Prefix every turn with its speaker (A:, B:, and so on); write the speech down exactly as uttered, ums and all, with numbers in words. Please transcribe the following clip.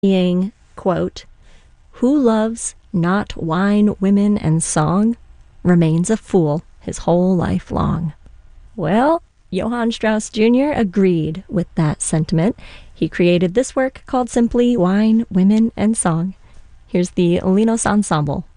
A: being, quote, "Who loves not wine, women, and song remains a fool his whole life long." Well, Johann Strauss Junior agreed with that sentiment. He created this work called simply Wine, Women, and Song. Here's the Linos Ensemble